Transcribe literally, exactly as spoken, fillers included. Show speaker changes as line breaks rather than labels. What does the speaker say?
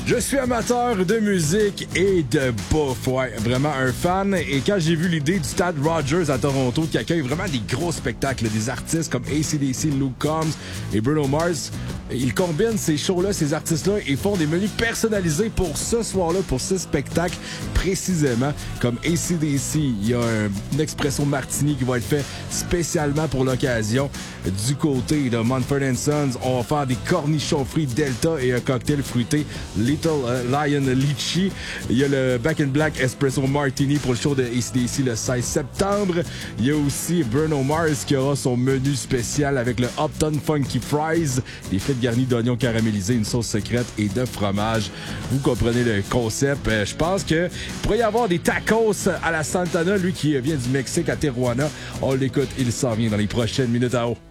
Je suis amateur de musique et de bouffe, ouais, vraiment un fan. Et quand j'ai vu l'idée du Stade Rogers à Toronto qui accueille vraiment des gros spectacles, des artistes comme A C D C, Luke Combs et Bruno Mars, ils combinent ces shows-là, ces artistes-là et font des menus personnalisés pour ce soir-là, pour ce spectacle précisément. Comme A C D C, il y a un, un espresso martini qui va être fait spécialement pour l'occasion. Du côté de Mumford and Sons, on va faire des cornichons frits Delta et un cocktail fruité Little Lion Lychee. Il y a le Back in Black Espresso Martini pour le show de A C D C le seize septembre. Il y a aussi Bruno Mars qui aura son menu spécial avec le Upton Funky Fries, des frites garnies d'oignons caramélisés, une sauce secrète et de fromage. Vous comprenez le concept. Euh, je pense que pourrait y avoir des tacos à la Santana, lui qui vient du Mexique à Tijuana. On l'écoute, il s'en vient dans les prochaines minutes à haut.